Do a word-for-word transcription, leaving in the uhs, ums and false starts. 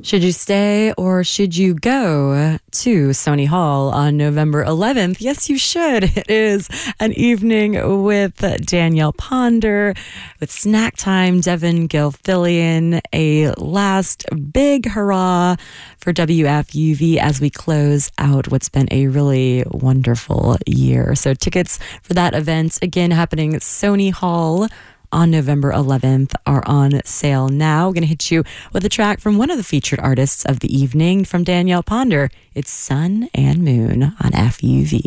Should you stay or should you go to Sony Hall on November eleventh? Yes, you should. It is an evening with Danielle Ponder, with Snack Time, Devin Gilfillian, a last big hurrah for W F U V as we close out what's been a really wonderful year. So tickets for that event, again, happening at Sony Hall on November eleventh, are on sale now. We're going to hit you with a track from one of the featured artists of the evening from Danielle Ponder. It's Sun and Moon on F U V.